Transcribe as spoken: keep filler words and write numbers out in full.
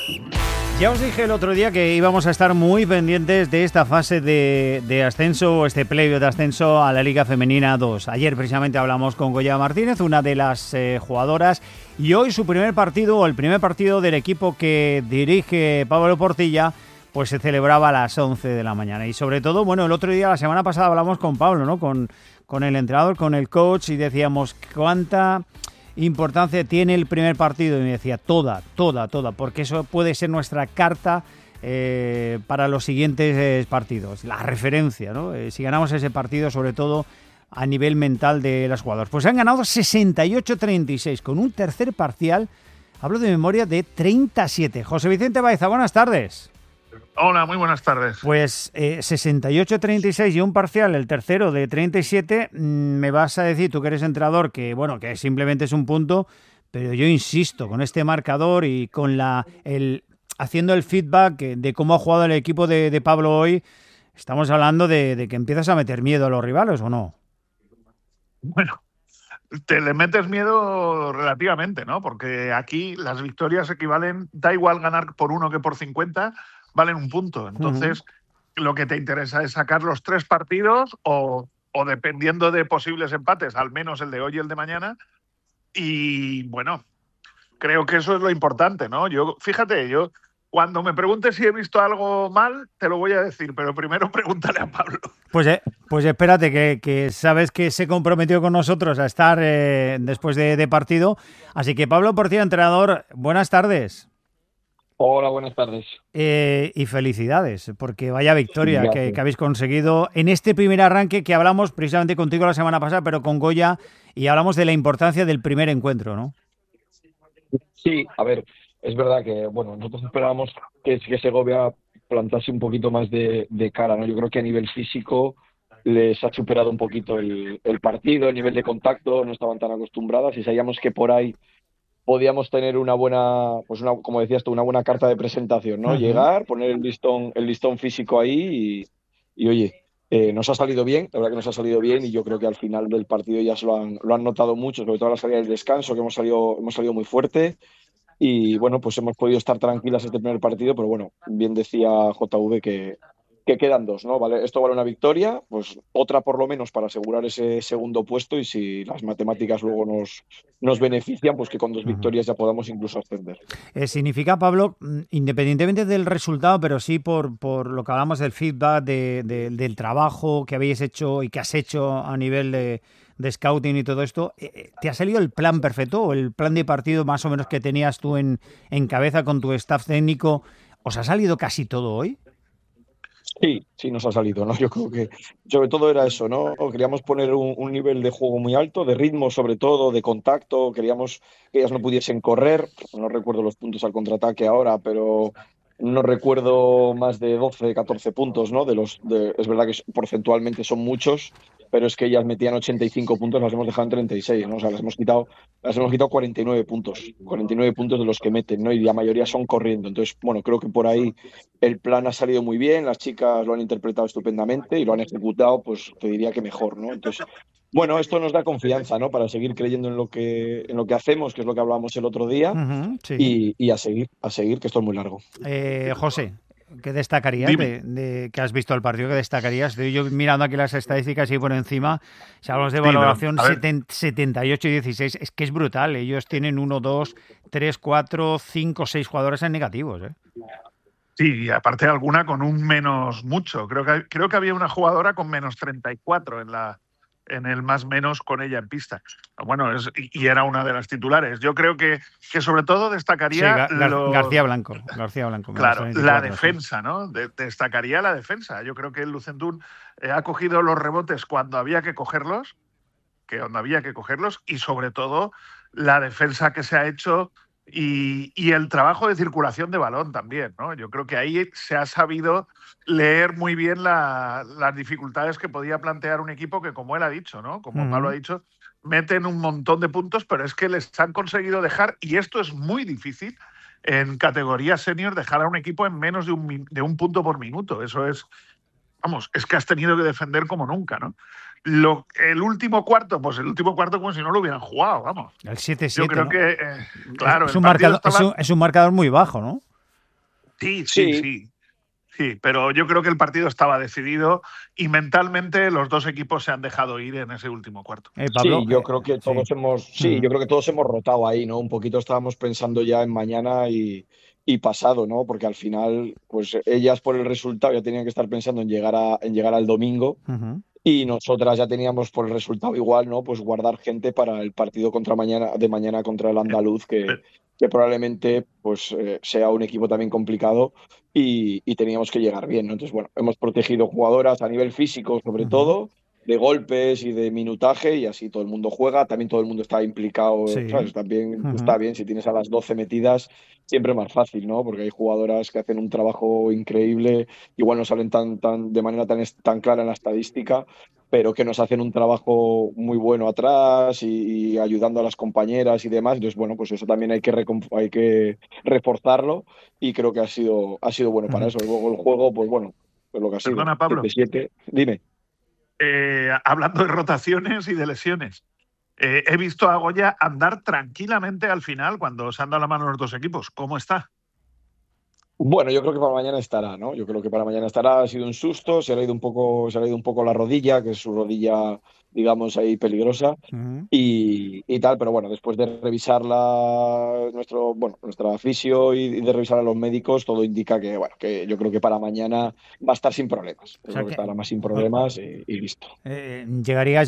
Ya os dije el otro día que íbamos a estar muy pendientes de esta fase de, de ascenso, este playoff de ascenso a la Liga Femenina dos. Ayer precisamente hablamos con Goya Martínez, una de las eh, jugadoras, y hoy su primer partido, o el primer partido del equipo que dirige Pablo Portilla, pues se celebraba a las once de la mañana. Y sobre todo, bueno, el otro día, la semana pasada hablamos con Pablo, ¿no? Con, con el entrenador, con el coach, y decíamos cuánta importancia tiene el primer partido, y me decía toda, toda, toda, porque eso puede ser nuestra carta eh, para los siguientes eh, partidos, la referencia, ¿no? Eh, si ganamos ese partido, sobre todo a nivel mental de las jugadoras. Pues han ganado sesenta y ocho a treinta y seis, con un tercer parcial, hablo de memoria, de treinta a siete. José Vicente Baeza, buenas tardes. Hola, muy buenas tardes. Pues eh, sesenta y ocho a treinta y seis y un parcial, el tercero de treinta y siete, mmm, me vas a decir, tú que eres entrenador, que bueno, que simplemente es un punto, pero yo insisto, con este marcador y con la el haciendo el feedback de cómo ha jugado el equipo de, de Pablo hoy, estamos hablando de, de que empiezas a meter miedo a los rivales, ¿o no? Bueno, te le metes miedo relativamente, ¿no? Porque aquí las victorias equivalen, da igual ganar por uno que por cincuenta, valen un punto. Entonces, uh-huh. lo que te interesa es sacar los tres partidos o, o dependiendo de posibles empates, al menos el de hoy y el de mañana. Y bueno, creo que eso es lo importante, ¿no? Yo, fíjate, yo cuando me preguntes si he visto algo mal, te lo voy a decir, pero primero pregúntale a Pablo. Pues, eh, pues espérate, que, que sabes que se comprometió con nosotros a estar eh, después de, de partido. Así que Pablo Portilla, entrenador, buenas tardes. Hola, buenas tardes. Eh, y felicidades, porque vaya victoria que, que habéis conseguido en este primer arranque que hablamos precisamente contigo la semana pasada, pero con Goya, y hablamos de la importancia del primer encuentro, ¿no? Sí, a ver, es verdad que, bueno, nosotros esperábamos que, que Segovia plantase un poquito más de, de cara, ¿no? Yo creo que a nivel físico les ha superado un poquito el, el partido, el nivel de contacto, no estaban tan acostumbradas y sabíamos que por ahí podíamos tener una buena, pues una, como decías tú, una buena carta de presentación, ¿no? Uh-huh. Llegar, poner el listón, el listón físico ahí y, y oye, eh, nos ha salido bien, la verdad que nos ha salido bien y yo creo que al final del partido ya se lo han, lo han notado mucho, sobre todo a la salida del descanso, que hemos salido, hemos salido muy fuerte y bueno, pues hemos podido estar tranquilas este primer partido, pero bueno, bien decía J V que que quedan dos, ¿no? Vale, esto vale una victoria, pues otra por lo menos para asegurar ese segundo puesto y si las matemáticas luego nos, nos benefician, pues que con dos victorias ya podamos incluso ascender. Eh, significa, Pablo, independientemente del resultado, pero sí por, por lo que hablamos del feedback, de, de, del trabajo que habéis hecho y que has hecho a nivel de, de scouting y todo esto, ¿te ha salido el plan perfecto o el plan de partido más o menos que tenías tú en, en cabeza con tu staff técnico? ¿Os ha salido casi todo hoy? Sí, sí nos ha salido, ¿no? Yo creo que sobre todo era eso, ¿no? Queríamos poner un, un nivel de juego muy alto, de ritmo sobre todo, de contacto, queríamos que ellas no pudiesen correr, no recuerdo los puntos al contraataque ahora, pero no recuerdo más de doce, catorce puntos, ¿no? De los, de, es verdad que porcentualmente son muchos, pero es que ellas metían ochenta y cinco puntos, las hemos dejado en treinta y seis, ¿no? O sea, las hemos quitado, las hemos quitado cuarenta y nueve puntos, cuarenta y nueve puntos de los que meten, ¿no? Y la mayoría son corriendo. Entonces, bueno, creo que por ahí el plan ha salido muy bien, las chicas lo han interpretado estupendamente y lo han ejecutado, pues te diría que mejor, ¿no? Entonces, bueno, esto nos da confianza, ¿no? Para seguir creyendo en lo que, en lo que hacemos, que es lo que hablábamos el otro día, uh-huh, sí. y, y a seguir, a seguir, que esto es muy largo. Eh, José, ¿qué destacarías de, de que has visto el partido? ¿Qué destacarías? Estoy yo mirando aquí las estadísticas y por encima, si hablamos de valoración, sí, setenta y ocho y dieciséis, es que es brutal. Ellos tienen uno, dos, tres, cuatro, cinco, seis jugadores en negativos, ¿eh? Sí, y aparte alguna con un menos mucho. Creo que, creo que había una jugadora con menos treinta y cuatro en la en el más menos con ella en pista. Bueno, es, y era una de las titulares. Yo creo que, que sobre todo destacaría... Sí, Gar- lo, García Blanco. García Blanco claro, la defensa, ¿no? De, destacaría la defensa. Yo creo que el Lucendún eh, ha cogido los rebotes cuando había que cogerlos, que cuando había que cogerlos, y sobre todo la defensa que se ha hecho y, y el trabajo de circulación de balón también, ¿no? Yo creo que ahí se ha sabido leer muy bien la, las dificultades que podía plantear un equipo que, como él ha dicho, ¿no? Como uh-huh. Pablo ha dicho, meten un montón de puntos, pero es que les han conseguido dejar, y esto es muy difícil, en categoría senior, dejar a un equipo en menos de un, de un punto por minuto. Eso es, vamos, es que has tenido que defender como nunca, ¿no? Lo, el último cuarto, pues el último cuarto como si no lo hubieran jugado, vamos. El siete siete, Yo creo ¿no? que, eh, claro, es un, marcador, estaba... es, un, es un marcador muy bajo, ¿no? Sí, sí, Sí, sí. Sí, pero yo creo que el partido estaba decidido y mentalmente los dos equipos se han dejado ir en ese último cuarto. Eh, sí, Pablo, yo eh, creo que sí. todos hemos, sí, Ujú, yo creo que todos hemos rotado ahí, ¿no? Un poquito estábamos pensando ya en mañana y, y pasado, ¿no? Porque al final, pues ellas por el resultado ya tenían que estar pensando en llegar a, en llegar al domingo. ujú. Y nosotras ya teníamos por el resultado igual, ¿no? Pues guardar gente para el partido contra mañana, de mañana contra el Eh, Andaluz, que, pe- que probablemente pues, eh, sea un equipo también complicado y, y teníamos que llegar bien, ¿no? Entonces, bueno, hemos protegido jugadoras a nivel físico, sobre Ujú. todo, de golpes y de minutaje, y así todo el mundo juega, también todo el mundo está implicado, Sí. ¿sabes? También está Ujú. bien si tienes a las doce metidas, siempre es más fácil, ¿no? Porque hay jugadoras que hacen un trabajo increíble, igual no salen tan, tan, de manera tan, es- tan clara en la estadística, pero que nos hacen un trabajo muy bueno atrás y, y ayudando a las compañeras y demás. Entonces, bueno, pues eso también hay que, recon- hay que reforzarlo y creo que ha sido, ha sido bueno para Ujú. eso. Luego el juego, pues bueno, pues lo que ha sido, Perdona, Pablo. siete siete. Dime. Eh, hablando de rotaciones y de lesiones, eh, he visto a Goya andar tranquilamente al final cuando se han dado la mano los dos equipos. ¿Cómo está? Bueno, yo creo que para mañana estará, ¿no? Yo creo que para mañana estará. Ha sido un susto, se le ha ido un poco, se le ha ido un poco la rodilla, que es su rodilla, digamos, ahí peligrosa. Ujú. Y, y tal, pero bueno, después de revisarla, nuestro, bueno, nuestra fisio y, y de revisar a los médicos, todo indica que, bueno, que yo creo que para mañana va a estar sin problemas. O Yo sea creo que que estará más sin o- problemas y, y listo. eh, llegaría